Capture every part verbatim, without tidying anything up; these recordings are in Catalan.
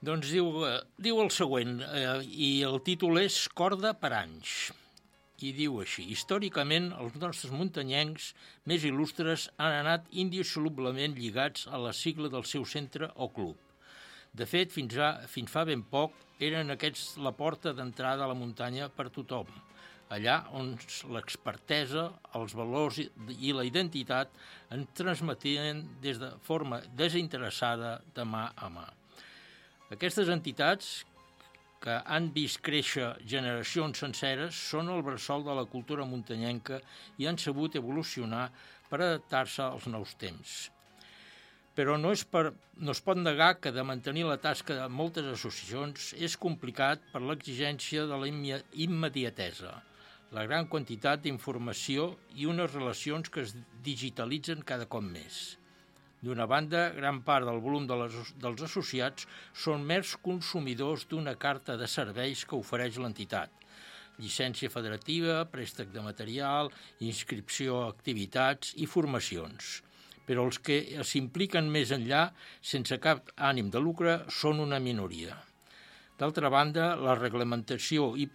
Doncs diu, diu el següent, eh, i el títol és Corda per anys. I diu així: històricament, els nostres muntanyencs més il·lustres han anat indissolublement lligats a la sigla del seu centre o club. De fet, fins, a, fins fa ben poc, eren aquests la porta d'entrada a la muntanya per tothom, allà on l'expertesa, els valors i la identitat ens transmetien des de forma desinteressada de mà a mà. Aquestes entitats, que han vist créixer generacions senceres, són el bressol de la cultura muntanyenca i han sabut evolucionar per adaptar-se als nous temps. Però no, és per, no es pot negar que de mantenir la tasca de moltes associacions és complicat per l'exigència de la immediatesa, la gran quantitat d'informació i unes relacions que es digitalitzen cada cop més. D'una banda, gran part del volum de les, dels associats són mers consumidors d'una carta de serveis que ofereix l'entitat. Llicència federativa, préstec de material, inscripció a activitats i formacions. Però els que s'impliquen més enllà, sense cap ànim de lucre, són una minoria. D'altra banda, la reglamentació i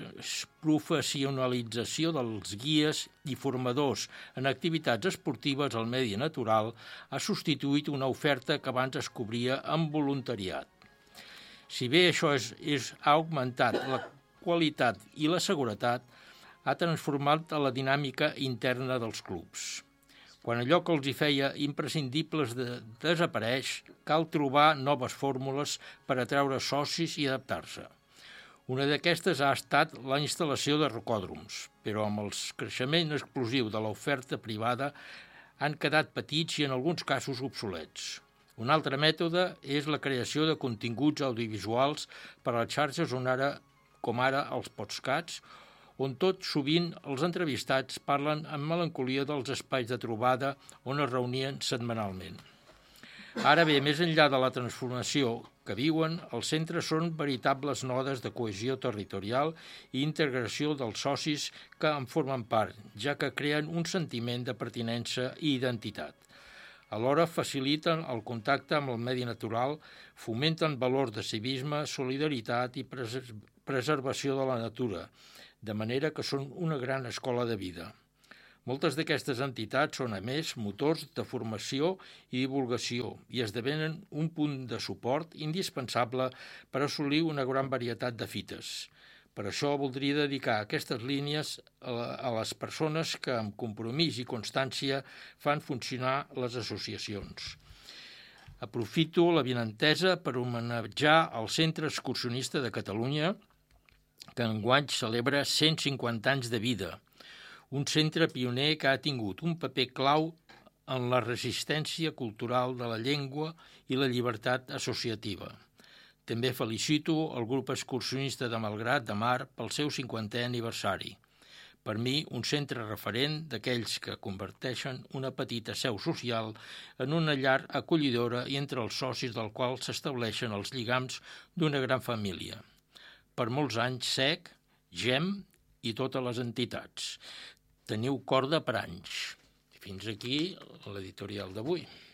professionalització dels guies i formadors en activitats esportives al medi natural ha substituït una oferta que abans es cobria amb voluntariat. Si bé això és, és, ha augmentat la qualitat i la seguretat, ha transformat la dinàmica interna dels clubs. Quan allò que els hi feia imprescindibles de, desapareix, cal trobar noves fórmules per atraure socis i adaptar-se. Una d'aquestes ha estat la instal·lació de rocòdroms, però amb el creixement explosiu de l'oferta privada han quedat petits i en alguns casos obsolets. Un altre mètode és la creació de continguts audiovisuals per a les xarxes on ara, com ara els podcasts, on tot sovint els entrevistats parlen amb melancolia dels espais de trobada on es reunien setmanalment. Ara bé, més enllà de la transformació que viuen, els centres són veritables nodes de cohesió territorial i integració dels socis que en formen part, ja que creen un sentiment de pertinença i identitat. Alhora faciliten el contacte amb el medi natural, fomenten valors de civisme, solidaritat i pres- preservació de la natura, de manera que són una gran escola de vida. Moltes d'aquestes entitats són, a més, motors de formació i divulgació i esdevenen un punt de suport indispensable per assolir una gran varietat de fites. Per això voldria dedicar aquestes línies a les persones que, amb compromís i constància, fan funcionar les associacions. Aprofito l'avinentesa per homenatjar el Centre Excursionista de Catalunya, que enguany celebra cent cinquanta anys de vida, un centre pioner que ha tingut un paper clau en la resistència cultural de la llengua i la llibertat associativa. També felicito el grup excursionista de Malgrat de Mar pel seu cinquantè aniversari. Per mi, un centre referent d'aquells que converteixen una petita seu social en una llar acollidora i entre els socis del qual s'estableixen els lligams d'una gran família. Per molts anys, S E C, G E M i totes les entitats. Teniu corda per anys. Fins aquí l'editorial d'avui.